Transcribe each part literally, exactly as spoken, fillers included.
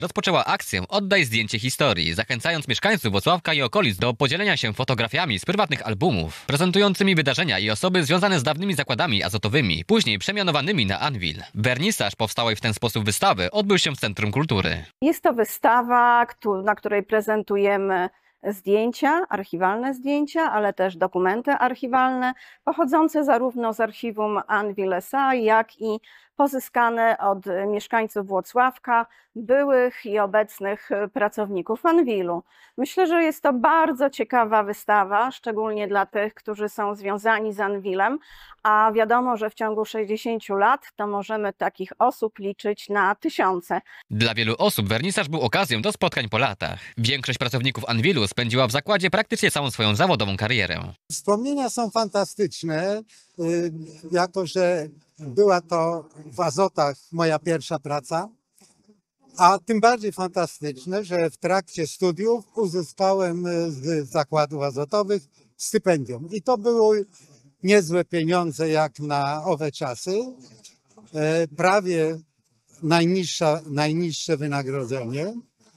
rozpoczęła akcję Oddaj zdjęcie historii, zachęcając mieszkańców Włocławka i okolic do podzielenia się fotografiami z prywatnych albumów, prezentującymi wydarzenia i osoby związane z dawnymi zakładami azotowymi, później przemianowanymi na Anwil. Wernisaż powstałej w ten sposób wystawy odbył się w Centrum Kultury. Jest to wystawa, na której prezentujemy zdjęcia, archiwalne zdjęcia, ale też dokumenty archiwalne pochodzące zarówno z archiwum Anwil S A, jak i pozyskane od mieszkańców Włocławka, byłych i obecnych pracowników Anwilu. Myślę, że jest to bardzo ciekawa wystawa, szczególnie dla tych, którzy są związani z Anwilem, a wiadomo, że w ciągu sześćdziesięciu lat to możemy takich osób liczyć na tysiące. Dla wielu osób wernisaż był okazją do spotkań po latach. Większość pracowników Anwilu spędziła w zakładzie praktycznie całą swoją zawodową karierę. Wspomnienia są fantastyczne, jako że była to w Azotach moja pierwsza praca, a tym bardziej fantastyczne, że w trakcie studiów uzyskałem z zakładów azotowych stypendium. I to były niezłe pieniądze jak na owe czasy, prawie najniższa, najniższe wynagrodzenie.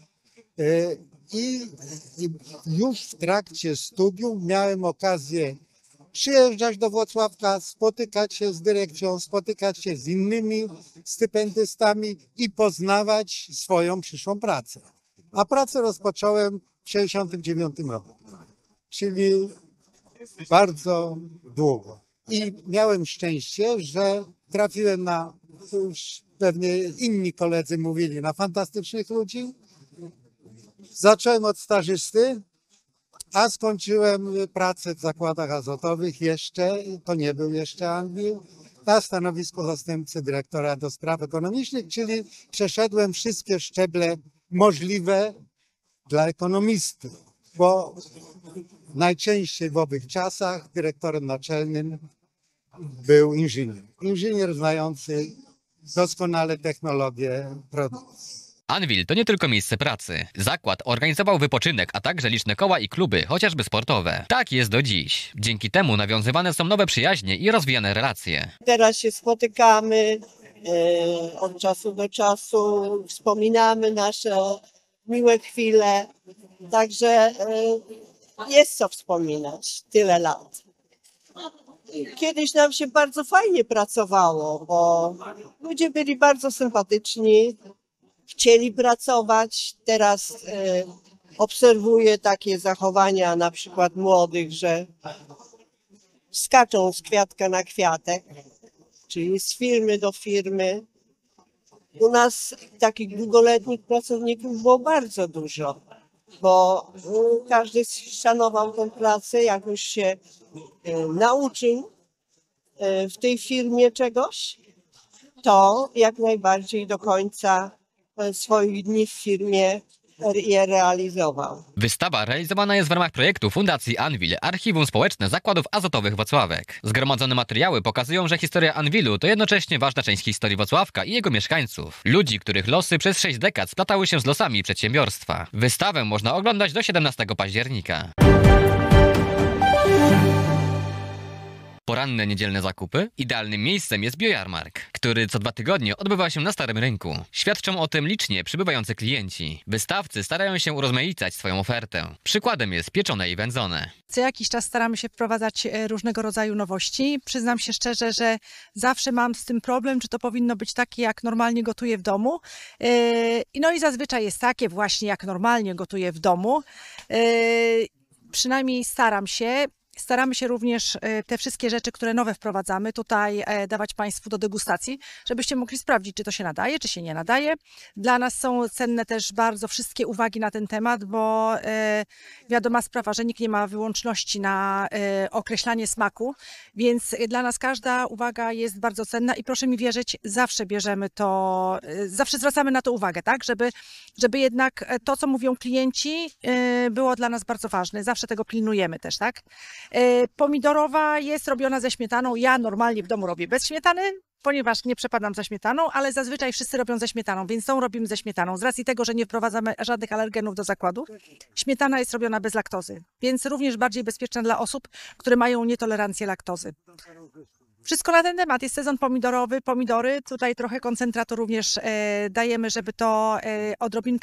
I już w trakcie studiów miałem okazję przyjeżdżać do Włocławka, spotykać się z dyrekcją, spotykać się z innymi stypendystami i poznawać swoją przyszłą pracę. A pracę rozpocząłem w tysiąc dziewięćset sześćdziesiątym dziewiątym roku, czyli bardzo długo. I miałem szczęście, że trafiłem na, już pewnie inni koledzy mówili, na fantastycznych ludzi. Zacząłem od stażysty, a skończyłem pracę w zakładach azotowych jeszcze, to nie był jeszcze Anwil, na stanowisku zastępcy dyrektora do spraw ekonomicznych, czyli przeszedłem wszystkie szczeble możliwe dla ekonomisty, bo najczęściej w owych czasach dyrektorem naczelnym był inżynier. Inżynier znający doskonale technologię produkcji. Anwil to nie tylko miejsce pracy. Zakład organizował wypoczynek, a także liczne koła i kluby, chociażby sportowe. Tak jest do dziś. Dzięki temu nawiązywane są nowe przyjaźnie i rozwijane relacje. Teraz się spotykamy e, od czasu do czasu, wspominamy nasze miłe chwile, także e, jest co wspominać tyle lat. Kiedyś nam się bardzo fajnie pracowało, bo ludzie byli bardzo sympatyczni, chcieli pracować. Teraz e, obserwuję takie zachowania na przykład młodych, że skaczą z kwiatka na kwiatek, czyli z firmy do firmy. U nas takich długoletnich pracowników było bardzo dużo, bo e, każdy szanował tę pracę, jak już się e, nauczył e, w tej firmie czegoś, to jak najbardziej do końca swoich dni w firmie je realizował. Wystawa realizowana jest w ramach projektu Fundacji Anwil, Archiwum Społeczne Zakładów Azotowych Włocławek. Zgromadzone materiały pokazują, że historia Anwilu to jednocześnie ważna część historii Włocławka i jego mieszkańców. Ludzi, których losy przez sześć dekad splatały się z losami przedsiębiorstwa. Wystawę można oglądać do siedemnastego października. Poranne niedzielne zakupy? Idealnym miejscem jest Biojarmark, który co dwa tygodnie odbywa się na Starym Rynku. Świadczą o tym licznie przybywający klienci. Wystawcy starają się urozmaicać swoją ofertę. Przykładem jest pieczone i wędzone. Co jakiś czas staramy się wprowadzać różnego rodzaju nowości. Przyznam się szczerze, że zawsze mam z tym problem, czy to powinno być takie, jak normalnie gotuję w domu. No i zazwyczaj jest takie właśnie, jak normalnie gotuję w domu. Przynajmniej staram się. Staramy się również te wszystkie rzeczy, które nowe wprowadzamy, tutaj dawać Państwu do degustacji, żebyście mogli sprawdzić, czy to się nadaje, czy się nie nadaje. Dla nas są cenne też bardzo wszystkie uwagi na ten temat, bo wiadoma sprawa, że nikt nie ma wyłączności na określanie smaku, więc dla nas każda uwaga jest bardzo cenna i proszę mi wierzyć, zawsze bierzemy to, zawsze zwracamy na to uwagę, tak, żeby, żeby jednak to, co mówią klienci, było dla nas bardzo ważne. Zawsze tego pilnujemy też, tak. Pomidorowa jest robiona ze śmietaną. Ja normalnie w domu robię bez śmietany, ponieważ nie przepadam za śmietaną, ale zazwyczaj wszyscy robią ze śmietaną, więc tą robimy ze śmietaną. Z racji tego, że nie wprowadzamy żadnych alergenów do zakładu, śmietana jest robiona bez laktozy, więc również bardziej bezpieczna dla osób, które mają nietolerancję laktozy. Wszystko na ten temat. Jest sezon pomidorowy, pomidory. Tutaj trochę koncentratu również e, dajemy, żeby to e, odrobinkę